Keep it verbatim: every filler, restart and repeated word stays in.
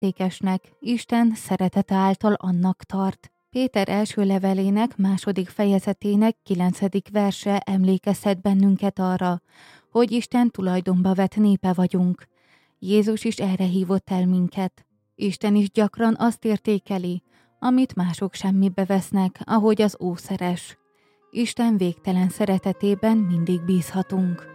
értékesnek, Isten szeretete által annak tart. Péter első levelének második fejezetének kilencedik verse emlékeztet bennünket arra, hogy Isten tulajdonba vett népe vagyunk. Jézus is erre hívott el minket. Isten is gyakran azt értékeli, amit mások semmibe vesznek, ahogy az ószeres. Isten végtelen szeretetében mindig bízhatunk.